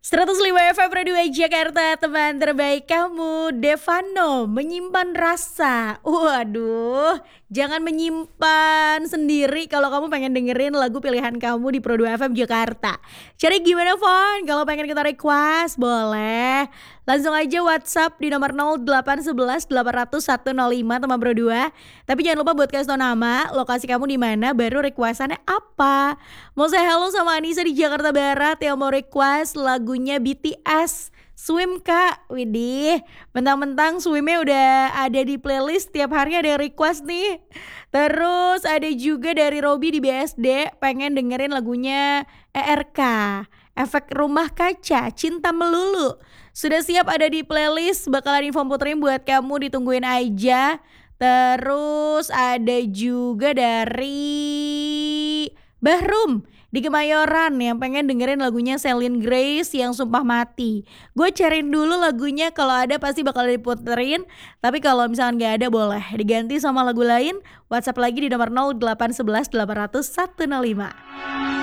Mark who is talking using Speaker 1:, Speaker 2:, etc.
Speaker 1: 105 FM Radio Jakarta, teman terbaik kamu. Devano, menyimpan rasa. Waduh, jangan menyimpan sendiri kalau kamu pengen dengerin lagu pilihan kamu di Pro 2 FM Jakarta. Cari gimana, Fon? Kalau pengen kita request, boleh. Langsung aja WhatsApp di nomor 0811 800 105 teman Pro 2. Tapi jangan lupa buat kasih tau nama, lokasi kamu di mana, baru requestannya apa. Mau saya halo sama Anissa di Jakarta Barat yang mau request lagunya BTS Swim Kak. Widih, mentang-mentang Swimnya udah ada di playlist, tiap hari ada yang request nih. Terus ada juga dari Robi di BSD, pengen dengerin lagunya ERK Efek Rumah Kaca, Cinta Melulu. Sudah siap ada di playlist, bakalan info puterin buat kamu, ditungguin aja. Terus ada juga dari Bahrum di Kemayoran yang pengen dengerin lagunya Celine Grace yang Sumpah Mati. Gue cariin dulu lagunya, kalau ada pasti bakal diputerin. Tapi kalau misalkan gak ada boleh diganti sama lagu lain. WhatsApp lagi di nomor 0811 800 105.